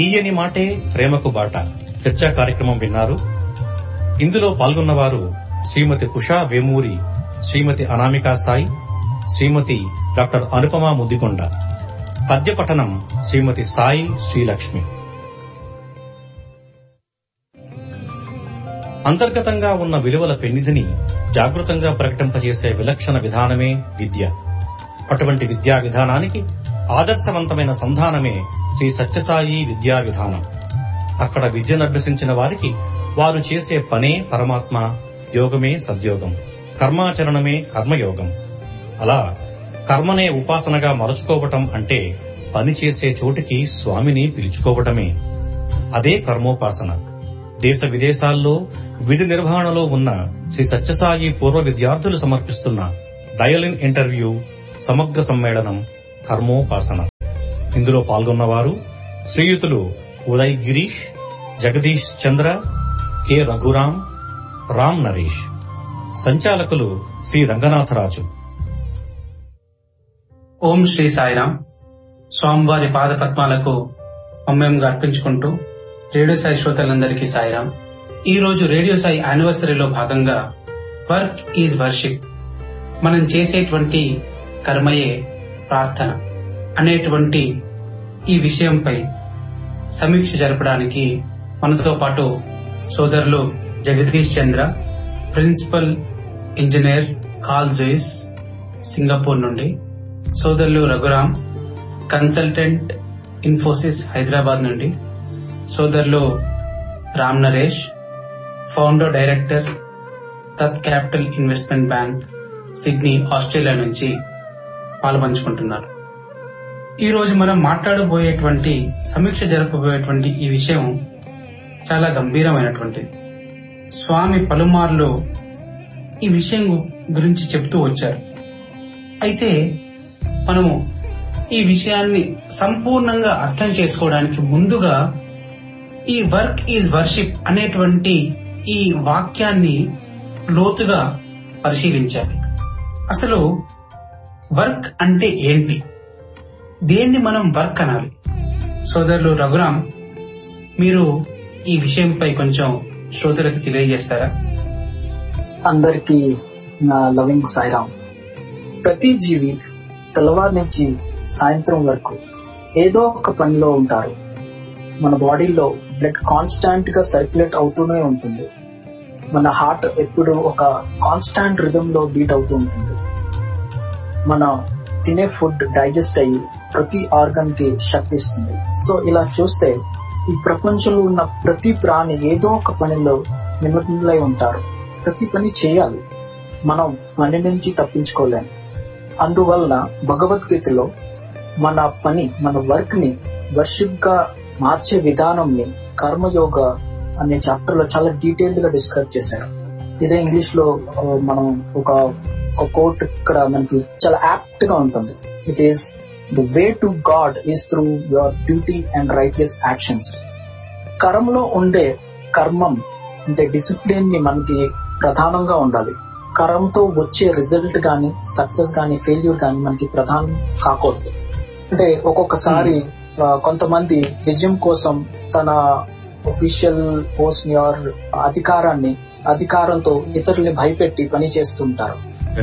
తీయని మాటే ప్రేమకు బాట చర్చా కార్యక్రమం విన్నారు. ఇందులో పాల్గొన్నవారు శ్రీమతి ఉషా వేమూరి, శ్రీమతి అనామికా సాయి, శ్రీమతి డాక్టర్ అనుపమ ముద్దికొండ. పద్యపఠనం శ్రీమతి సాయి శ్రీలక్ష్మి. అంతర్గతంగా ఉన్న విలువల పెన్నిధిని జాగృతంగా ప్రకటింపజేసే విలక్షణ విధానమే విద్య. అటువంటి విద్యా విధానానికి ఆదర్శవంతమైన సంధానమే శ్రీ సత్యసాయి విద్యా విధానం. అక్కడ విద్యనభ్యసించిన వారికి వారు చేసే పనే పరమాత్మ, యోగమే సద్యోగం, కర్మాచరణమే కర్మయోగం. అలా కర్మనే ఉపాసనగా మరచుకోవటం అంటే పనిచేసే చోటికి స్వామిని పిలుచుకోవటమే. అదే కర్మోపాసన. దేశ విదేశాల్లో విధి నిర్వహణలో ఉన్న శ్రీ సత్యసాయి పూర్వ విద్యార్థులు సమర్పిస్తున్న డయల్-ఇన్ ఇంటర్వ్యూ సమగ్ర సమ్మేళనం కర్మోపాసన. ఇందులో పాల్గొన్నవారు శ్రీయుతులు ఉదయ్ గిరీష్, జగదీష్ చంద్ర, కె రఘురాం, రామ్ నరేష్. సంచాలకులు శ్రీ రంగనాథరాజు. ఓం శ్రీ సాయిరాం. స్వామివారి పాద పద్మాలకు మమ్మేంగా అర్పించుకుంటూ రేడియో సాయి శ్రోతలందరికీ సాయిరాం. ఈ రోజు రేడియో సాయి యానివర్సరీలో భాగంగా వర్క్ ఈజ్ వర్షిప్, మనం చేసేటువంటి కర్మయే ప్రార్థన అనేటువంటి ఈ విషయంపై సమీక్ష జరపడానికి మనతో పాటు సోదరులు జగదీష్ చంద్ర, ప్రిన్సిపల్ ఇంజనీర్ కాల్జోయిస్ సింగపూర్ నుండి, సోదరులు రఘురాం, కన్సల్టెంట్ ఇన్ఫోసిస్ హైదరాబాద్ నుండి, సోదరులు రామ్ నరేష్, ఫౌండర్ డైరెక్టర్ తత్ capital investment bank Sydney Australia నుంచి పాల్పంచుకుంటున్నారు. ఈ రోజు మనం మాట్లాడబోయేటువంటి, సమీక్ష జరపబోయేటువంటి ఈ విషయం చాలా గంభీరమైనటువంటిది. స్వామి పలుమార్లు ఈ విషయం గురించి చెప్తూ వచ్చారు. అయితే మనము ఈ విషయాన్ని సంపూర్ణంగా అర్థం చేసుకోవడానికి ముందుగా ఈ వర్క్ ఈజ్ వర్షిప్ అనేటువంటి ఈ వాక్యాన్ని లోతుగా పరిశీలించాలి. అసలు వర్క్ అంటే ఏంటి, దేన్ని మనం వర్క్ అనాలి? సోదరులు రఘురాం, మీరు ఈ విషయంపై కొంచెం శ్రోతలకు తెలియజేస్తారా? అందరికీ నా లవింగ్ సాయిరాం. ప్రతి జీవి తెల్లవారు నుంచి సాయంత్రం వరకు ఏదో ఒక పనిలో ఉంటారు. మన బాడీలో బ్లడ్ కాన్స్టాంట్ గా సర్క్యులేట్ అవుతూనే ఉంటుంది. మన హార్ట్ ఎప్పుడు ఒక కాన్స్టాంట్ రిథమ్ లో బీట్ అవుతూ ఉంటుంది. మన తినే ఫుడ్ డైజెస్ట్ అయ్యి ప్రతి ఆర్గన్ కి శక్తి ఇస్తుంది. సో ఇలా చూస్తే ఈ ప్రపంచంలో ఉన్న ప్రతి ప్రాణి ఏదో ఒక పనిలో నిమగ్నమై ఉంటారు. ప్రతి పని చేయాలి, మనం పని నుంచి తప్పించుకోలేము. అందువలన భగవద్గీతలో మన పని, మన వర్క్ ని వర్షిప్ గా మార్చే విధానంని కర్మయోగ అనే చాప్టర్ లో చాలా డీటెయిల్డ్ గా డిస్క్రైబ్ చేశారు. ఇదే ఇంగ్లీష్ లో మనం ఒక కోట్ ఇక్కడ మనకి చాలా యాప్ట్ గా ఉంటుంది. It is the way to God is through your duty and righteous actions. కర్మలో ఉండే కర్మం అంటే డిసిప్లిన్ ని మనకి ప్రధానంగా ఉండాలి. కర్మతో వచ్చే రిజల్ట్ గానీ, సక్సెస్ గానీ, ఫెయిల్యూర్ గానీ మనకి ప్రధానం కాకూడదు. అంటే ఒక్కొక్కసారి కొంతమంది విజయం కోసం తన ఒఫీషియల్ పోస్ట్ ని ఆర్ అధికారంతో ఇతరుల్ని భయపెట్టి పని చేస్తుంటారు.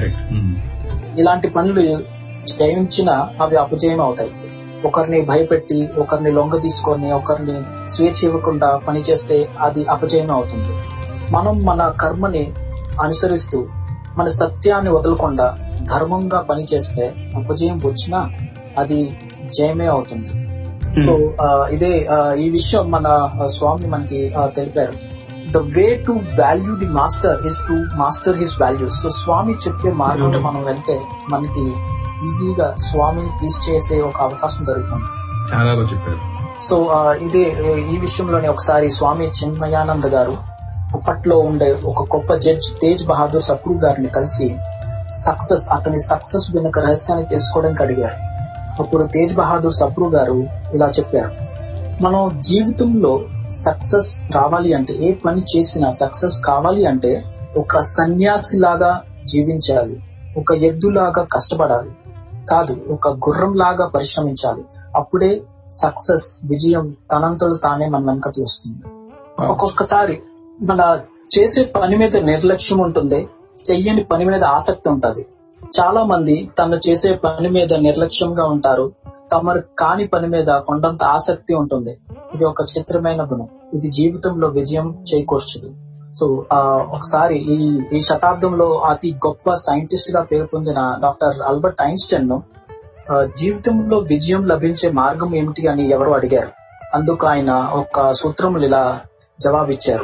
ఇలాంటి పనులు జయించినా అవి అపజయం అవుతాయి. ఒకరిని భయపెట్టి, ఒకరిని లొంగ తీసుకొని, ఒకరిని స్వేచ్ఛ ఇవ్వకుండా పని చేస్తే అది అపజయం అవుతుంది. మనం మన కర్మని అనుసరిస్తూ మన సత్యాన్ని వదలకుండా ధర్మంగా పని చేస్తే అపజయం వచ్చినా అది జయమే అవుతుంది. సో ఇదే ఈ విషయం మన స్వామి మనకి తెలిపారు. The way to value the master is to master his values. So స్వామి చెప్పే మార్గంలో మనం వెళ్తే మనకి ఈజీగా స్వామిని ప్లీజ్ చేసే ఒక అవకాశం దొరుకుతుంది. చాలా బాగా చెప్పారు. సో ఇదే ఈ విషయంలోనే ఒకసారి స్వామి చిన్మయానంద గారు అప్పట్లో ఉండే ఒక గొప్ప జడ్జ్ తేజ్ బహాదూర్ సప్రూ గారిని కలిసి అతని సక్సెస్ వెనుక రహస్యాన్ని తెలుసుకోవడానికి అడిగారు. అప్పుడు తేజ్ బహాదూర్ సప్రూ గారు ఇలా చెప్పారు, మనం జీవితంలో సక్సెస్ రావాలి అంటే, ఏ పని చేసినా సక్సెస్ కావాలి అంటే ఒక సన్యాసిలాగా జీవించాలి, ఒక ఎద్దులాగా కష్టపడాలి కాదు, ఒక గుర్రం లాగా పరిశ్రమించాలి. అప్పుడే సక్సెస్, విజయం తనంతలో తానే మన వెనకకి వస్తుంది. ఒక్కొక్కసారి మన చేసే పని మీద నిర్లక్ష్యం ఉంటుంది, చెయ్యని పని మీద ఆసక్తి ఉంటది. చాలా మంది తను చేసే పని మీద నిర్లక్ష్యంగా ఉంటారు, తమరు కాని పని మీద కొండంత ఆసక్తి ఉంటుంది. ఇది ఒక చిత్రమైన గుణం. ఇది జీవితంలో విజయం చేకూర్చదు. సో ఒకసారి ఈ శతాబ్దంలో అతి గొప్ప సైంటిస్ట్ గా పేరు పొందిన డాక్టర్ ఆల్బర్ట్ ఐన్స్టైన్ ను జీవితంలో విజయం లభించే మార్గం ఏమిటి అని ఎవరో అడిగారు. అందుకు ఆయన ఒక సూత్రములు ఇలా జవాబిచ్చారు: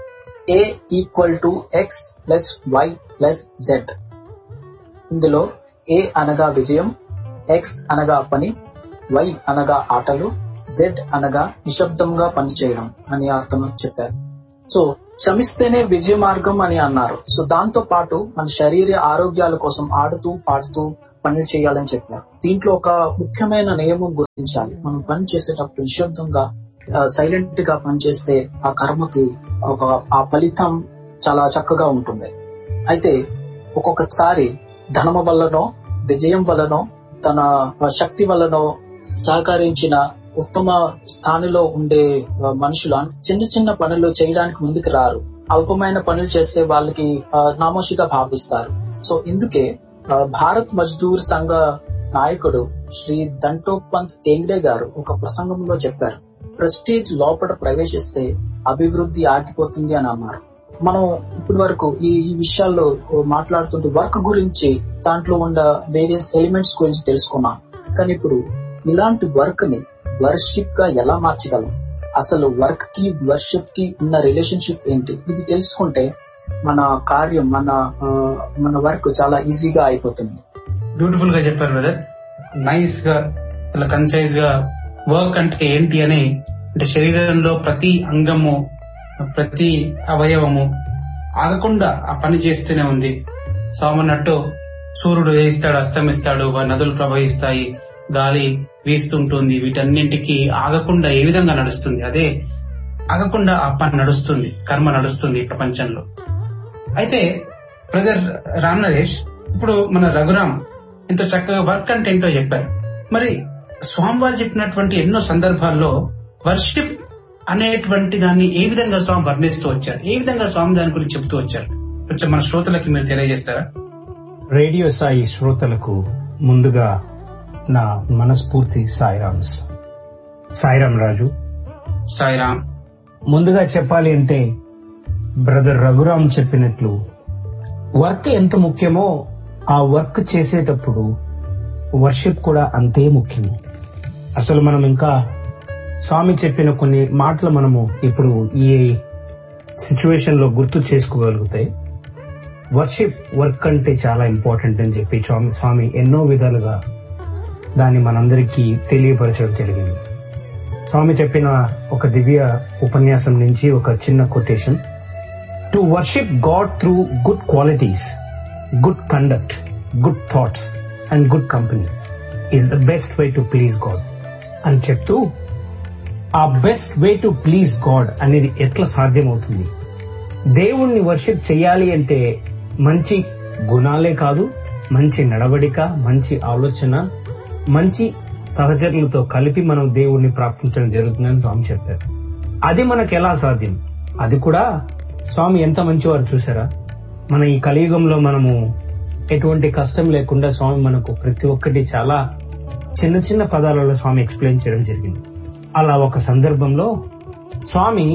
A=X+Y+Z. ఇందులో A అనగా విజయం, X అనగా పని, Y అనగా ఆటలు, Z అనగా నిశ్శబ్దంగా పనిచేయడం అని అర్థం చెప్పారు. సో శ్రమిస్తేనే విజయ మార్గం అని అన్నారు. సో దాంతో పాటు మన శరీర ఆరోగ్యాల కోసం ఆడుతూ పాడుతూ పనులు చేయాలని చెప్పారు. దీంట్లో ఒక ముఖ్యమైన నియమం గుర్తించాలి. మనం పని చేసేటప్పుడు నిశ్శబ్దంగా సైలెంట్ గా పనిచేస్తే ఆ కర్మకి ఆ ఫలితం చాలా చక్కగా ఉంటుంది. అయితే ఒక్కొక్కసారి ధనము వల్లనో విజయం వల్లనో తన శక్తి వల్లనో సహకరించిన ఉత్తమ స్థానిలో ఉండే మనుషులు చిన్న చిన్న పనులు చేయడానికి ముందుకు రారు. అల్పమైన పనులు చేస్తే వాళ్ళకి నామోషిగా భావిస్తారు. సో ఇందుకే భారత్ మజ్దూర్ సంఘ నాయకుడు శ్రీ దంటోపంత్ టేంగ్డే గారు ఒక ప్రసంగంలో చెప్పారు, ప్రెస్టీజ్ లోపల ప్రవేశిస్తే అభివృద్ధి ఆగిపోతుంది అని అన్నారు. మనం ఇప్పటి వరకు ఈ విషయాల్లో మాట్లాడుతుంటే వర్క్ గురించి, దాంట్లో ఉన్న వేరియస్ ఎలిమెంట్స్ గురించి తెలుసుకున్నాం. కానీ ఇప్పుడు ఇలాంటి వర్క్ ని వర్షిప్ గా ఎలా మార్చగలం, అసలు వర్క్ కి వర్షిప్ కి ఉన్న రిలేషన్షిప్ ఏంటి, ఇది తెలుసుకుంటే మన కార్యం మన వర్క్ చాలా ఈజీగా అయిపోతుంది. బ్యూటిఫుల్ గా చెప్పారు బ్రదర్. నైస్ గా ఇలా కన్సైజ్ గా వర్క్ అంటే ఏంటి అని, అంటే శరీరంలో ప్రతి అంగము ప్రతి అవయవము ఆగకుండా ఆ పని చేస్తూనే ఉంది. సామన్నట్టు సూర్యుడు ఉదయిస్తాడు, అస్తమిస్తాడు, నదులు ప్రవహిస్తాయి, గాలి వీస్తుంటుంది, వీటన్నింటికి ఆగకుండా ఏ విధంగా నడుస్తుంది, అదే ఆగకుండా ఆ పని నడుస్తుంది, కర్మ నడుస్తుంది ఈ ప్రపంచంలో. అయితే బ్రదర్ రామ్ నరేష్, ఇప్పుడు మన రఘురామ్ ఇంత చక్కగా వర్క్ అంటే ఏంటో చెప్పారు. మరి స్వామివారు చెప్పినటువంటి ఎన్నో సందర్భాల్లో వర్షిప్ అనేటువంటి దాన్ని ఏ విధంగా స్వామి వర్ణిస్తూ వచ్చారు, ఏ విధంగా స్వామి దాని గురించి చెబుతూ వచ్చారు, కొంచెం మన శ్రోతలకి మీరు తెలియజేస్తారా? రేడియో సాయి శ్రోతలకు ముందుగా నా మనస్ఫూర్తి సాయిరామ్స్. సాయిరామ్ రాజు. సాయిరామ్. ముందుగా చెప్పాలి అంటే బ్రదర్ రఘురామ్ చెప్పినట్లు వర్క్ ఎంత ముఖ్యమో ఆ వర్క్ చేసేటప్పుడు వర్షిప్ కూడా అంతే ముఖ్యం. అసలు మనం ఇంకా స్వామి చెప్పిన కొన్ని మాటలు మనము ఇప్పుడు ఈ సిచ్యువేషన్ లో గుర్తు చేసుకోగలిగితే, వర్షిప్ వర్క్ అంటే చాలా ఇంపార్టెంట్ అని చెప్పి స్వామి ఎన్నో విధాలుగా దాన్ని మనందరికీ తెలియపరచడం జరిగింది. స్వామి చెప్పిన ఒక దివ్య ఉపన్యాసం నుంచి ఒక చిన్న quotation: to worship God through good qualities, good conduct, good thoughts and good company is the best way to please God అని చెప్తూ, ఆ best way to please God అనేది ఎట్లా సాధ్యమవుతుంది? దేవుణ్ణి వర్షిప్ చేయాలి అంటే మంచి గుణాలే కాదు, మంచి నడవడిక, మంచి ఆలోచన, మంచి సహచరులతో కలిపి మనం దేవుణ్ణి ప్రార్థించడం జరుగుతుందని స్వామి చెప్పారు. అది మనకు ఎలా సాధ్యం? అది కూడా స్వామి ఎంత మంచివారు చూసారా. మన ఈ కలియుగంలో మనము ఎటువంటి కష్టం లేకుండా స్వామి మనకు ప్రతి ఒక్కటి చాలా చిన్న చిన్న పదాలలో స్వామి ఎక్స్ప్లెయిన్ చేయడం జరిగింది. అలా ఒక సందర్భంలో స్వామి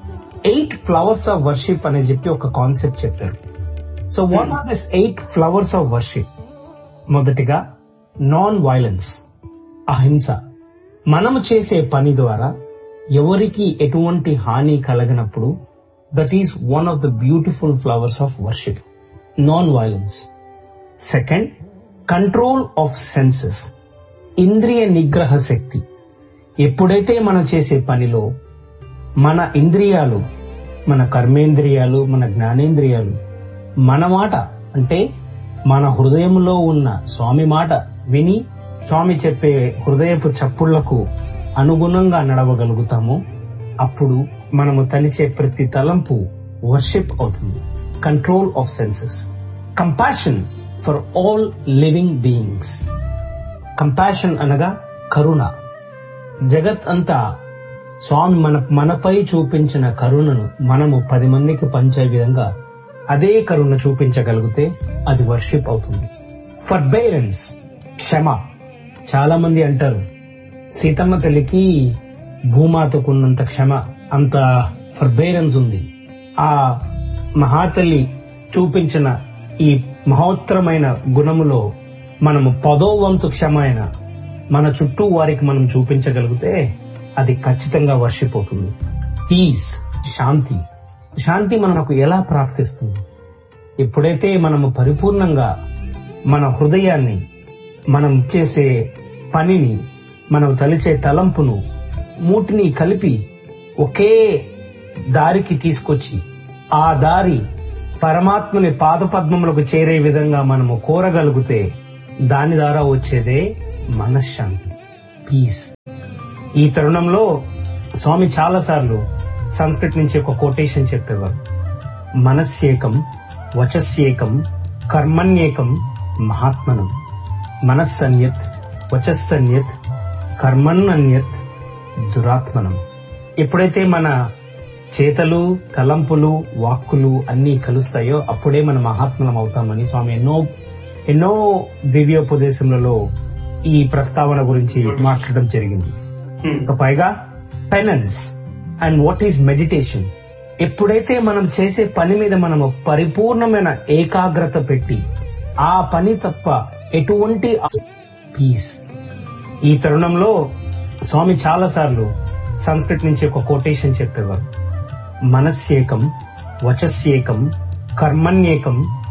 8 ఫ్లవర్స్ ఆఫ్ వర్షిప్ అని చెప్పి ఒక కాన్సెప్ట్ చెప్పారు. So what are this 8 flowers of worship? మొదటిగా నాన్ వైలెన్స్, అహింస. మనము చేసే పని ద్వారా ఎవరికి ఎటువంటి హాని కలగనప్పుడు that is one of the beautiful flowers of worship, non violence. Second, control of senses, ఇంద్రియ నిగ్రహ శక్తి. ఎప్పుడైతే మనం చేసే పనిలో మన ఇంద్రియాలు, మన కర్మేంద్రియాలు, మన జ్ఞానేంద్రియాలు మన మాట అంటే మన హృదయంలో ఉన్న స్వామి మాట విని స్వామి చెప్పే హృదయపు చప్పుళ్లకు అనుగుణంగా నడవగలుగుతామో అప్పుడు మనము తలిచే ప్రతి తలంపు వర్షిప్ అవుతుంది. Control of senses. Compassion for all living beings. Compassion అనగా కరుణ. జగత్ అంతా స్వామి మనపై చూపించిన కరుణను మనము 10 మందికి పంచే విధంగా అదే కరుణ చూపించగలిగితే అది వర్షిప్ అవుతుంది. ఫర్బేరెన్స్, క్షమ. చాలా మంది అంటారు సీతమ్మ తల్లికి భూమాతకున్నంత క్షమ, అంత ఫర్బేరెన్స్ ఉంది. ఆ మహాతల్లి చూపించిన ఈ మహోత్తరమైన గుణములో మనము 10వ వంతు క్షమ అయిన మన చుట్టూ వారికి మనం చూపించగలిగితే అది ఖచ్చితంగా వర్షిప్ అవుతుంది. పీస్, శాంతి. శాంతి మనకు ఎలా ప్రాప్తిస్తుంది? ఎప్పుడైతే మనము పరిపూర్ణంగా మన హృదయాన్ని, మనం చేసే పనిని, మనం తలిచే తలంపును మూటిని కలిపి ఒకే దారికి తీసుకొచ్చి ఆ దారి పరమాత్మని పాదపద్మములకు చేరే విధంగా మనము కోరగలిగితే దాని ద్వారా వచ్చేదే మనశ్శాంతి, పీస్. ఈ తరుణంలో స్వామి చాలా సార్లు సంస్కృత్ నుంచి ఒక కొటేషన్ చెప్పేవారు. మనస్యేకం వచస్యేకం కర్మణ్యేకం మహాత్మనం. మనస్సన్యత్ వచస్సన్యత్ కర్మణ్యత్ దురాత్మనం. ఎప్పుడైతే మన చేతలు, తలంపులు, వాక్కులు అన్నీ కలుస్తాయో అప్పుడే మన మహాత్మనం అవుతామని స్వామి ఎన్నో దివ్యోపదేశములలో ఈ ప్రస్తావన గురించి మాట్లాడడం జరిగింది. పైగా penance and what is meditation. ఎప్పుడైతే మనం చేసే పని మీద మనము పరిపూర్ణమైన ఏకాగ్రత పెట్టి ఆ పని తప్ప ఎటువంటి పీస్. ఈ తరుణంలో స్వామి చాలా సార్లు సంస్కృత్ నుంచి ఒక కొటేషన్ చెప్పేవారు. మనస్యేకం వచస్యేకం కర్మణ్యేకం